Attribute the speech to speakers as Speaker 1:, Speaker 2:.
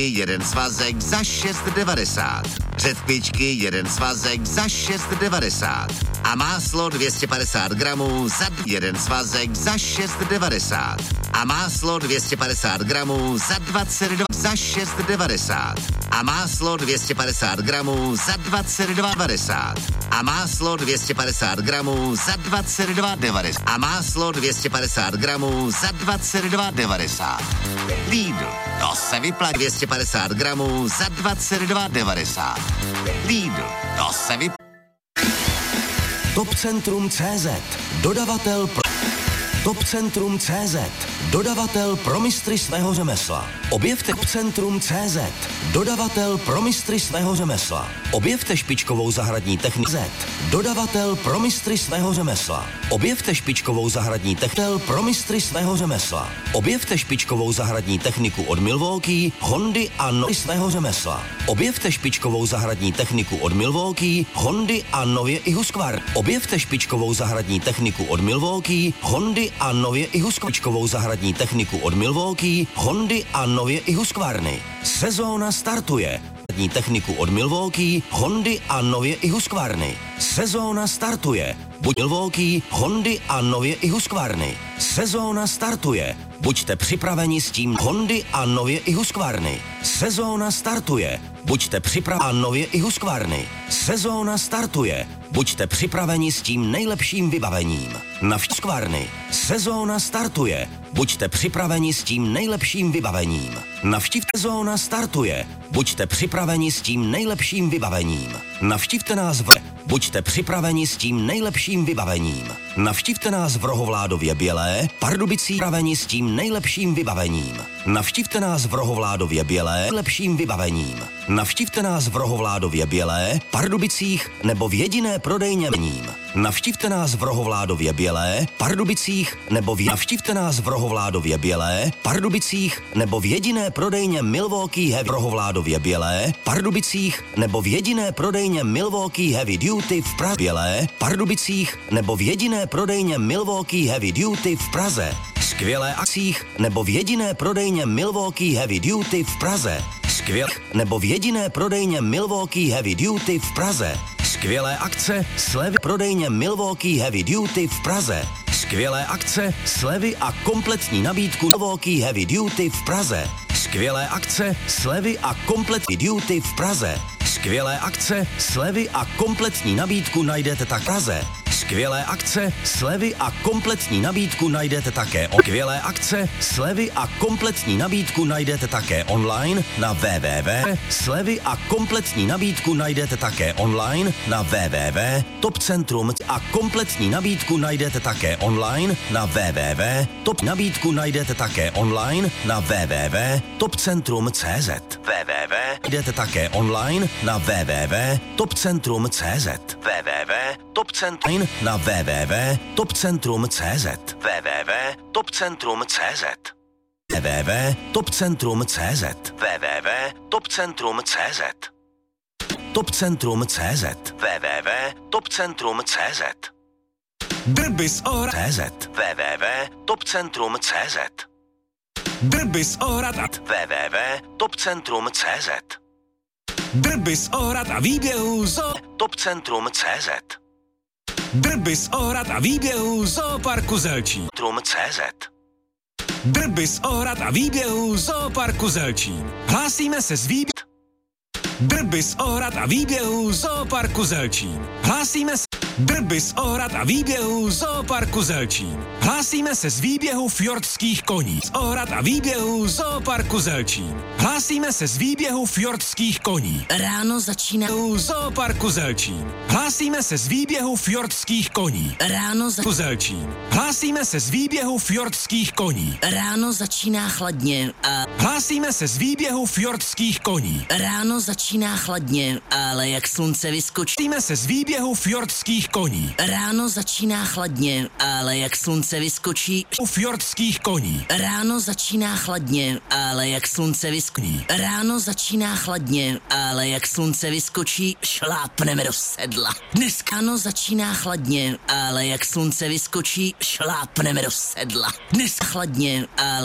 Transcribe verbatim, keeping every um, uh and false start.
Speaker 1: jeden svazek za šest devadesát. Řetkvičky jeden svazek za šest devadesát. A máslo dvě stě padesát gramů za jeden svazek za šest devadesát. A máslo dvě stě padesát gramů za dvacet dva za šest devadesát. A máslo dvě stě padesát gramů za dvacet dva devadesát. A máslo dvě stě padesát gramů za dvacet dva devadesát. A máslo dvě stě padesát gramů za dvacet dva devadesát. Lidl, to se vyplatí. Dvě stě padesát gramů za dvacet dva devadesát. Lidl, to se vyplatí.
Speaker 2: Topcentrum tečka cé zet, dodavatel pro... Topcentrum tečka cé zet, dodavatel pro mistry svého řemesla. Objevte Topcentrum tečka cé zet, dodavatel pro mistry svého řemesla. Objevte špičkovou zahradní techniku. Dodavatel pro mistry svého řemesla. Objevte špičkovou zahradní techniku pro mistry svého řemesla. Objevte špičkovou zahradní techniku od Milwaukee, Hondy a nově svého řemesla. Objevte špičkovou zahradní techniku od Milwaukee, Hondy a nově i Husqvarna. Objevte špičkovou zahradní techniku od Milwaukee, Hondy a nově i Husqvarna. Zahradní techniku od Milwaukee, Hondy a nově i Husqvarny. Sezóna startuje. Zahradní techniku od Milwaukee, Hondy a nově i Husqvarny. Sezóna startuje. Buď Milwaukee, Hondy a nově i Husqvarny. Sezóna startuje. Buďte připraveni s tím Hondy a nově i Husqvarny. Sezóna startuje. Buďte připraveni a nově i Husqvarny. Sezóna startuje. Buďte připraveni s tím nejlepším vybavením. Navštivte Husqvarny. Sezóna startuje. Buďte připraveni s tím nejlepším vybavením. Navštivte Sezóna startuje. Buďte připraveni s tím nejlepším vybavením. Navštivte nás v Buďte připraveni s tím nejlepším vybavením. Navštivte nás v Rohovládově Bělé, Pardubicích, připraveni s tím nejlepším vybavením. Navštivte nás v Rohovládově Bělé, lepším vybavením. Navštivte nás v Rohovládově Bělé, Pardubicích nebo v jediné prodejně ním. Navštivte nás v Rohovládově Bělé, Pardubicích nebo v Navštivte nás v Rohovládově Bělé, Pardubicích nebo v jediné prodejně Milwaukee Heavy Rohovládově Bělé, Pardubicích nebo v jediné prodejně Milwaukee Heavy Duty v Praze Bělé, Pardubicích nebo v jediné prodejně Milwaukee Heavy Duty v Praze. Skvělé akcích nebo v jediné prodejně Milwaukee Heavy Duty v Praze. Skvělých nebo v jediné prodejně Milwaukee Heavy Duty v Praze. Skvělé akce, slevy prodejně Milwaukee Heavy Duty v Praze. Skvělé akce, slevy a kompletní nabídku Milwaukee Heavy Duty v Praze. Skvělé akce, slevy a kompletní duty v Praze. Skvělé akce, slevy a kompletní nabídku najdete tak v Praze. Skvělé akce, slevy a kompletní nabídku najdete také on. Skvělé akce, slevy a kompletní nabídku najdete také online na www. Slevy a kompletní nabídku najdete také online na www. Topcentrum a kompletní nabídku najdete také online na www. Top nabídku najdete také online na www. Topcentrum tečka cé zet. www. Najdete také online na www. Topcentrum tečka cé zet. www. Topcentrum na www. Topcentrum tečka cé zet. www. Topcentrum tečka cé zet. www. Topcentrum tečka cé zet. www. Topcentrum tečka cé zet. Topcentrum tečka cé zet. www. Topcentrum tečka cé zet. Drby z Ohrad cé zet. www. Topcentrum tečka cé zet. Drby z Ohrad a www. Topcentrum tečka cé zet. Drby z Ohrad a výběhů zo Topcentrum tečka cé zet. Drby z Ohrad a výběhů Zooparku Zelčín. Topcentrum tečka cé zet. Drby z Ohrad a výběhů Zooparku Zelčín. Hlásíme se z výběhu. Drby z Ohrad a výběhů Zooparku Zelčín. Hlásíme se Drby z Ohrad a výběhů Zooparku Zelčín. Hlásíme se z výběhu fjordských koní. Z Ohrad a výběhů Zooparku Zelčín. Hlásíme se z výběhu fjordských koní.
Speaker 3: Ráno začíná
Speaker 2: Zooparku Zelčín. Hlásíme se z výběhu fjordských koní.
Speaker 3: Ráno za...
Speaker 2: Zelčín. Hlásíme se z výběhu fjordských koní.
Speaker 3: Ráno začíná chladně a...
Speaker 2: Hlásíme se z výběhu fjordských koní.
Speaker 3: Ráno začíná chladně, ale jak slunce vyskočí...
Speaker 2: Hlásíme se z výběhu fjordských koní.
Speaker 3: Ráno začíná chladně, ale jak slunce vyskočí...
Speaker 2: U fjordských koní.
Speaker 3: Ráno začíná chladně, ale jak slunce vyskočí... Ráno začíná chladně, ale jak slunce vyskočí, šlápneme do sedla. Dneska ráno začíná chladně, ale jak slunce vyskočí, šlápneme do sedla. Dnes chladně, ale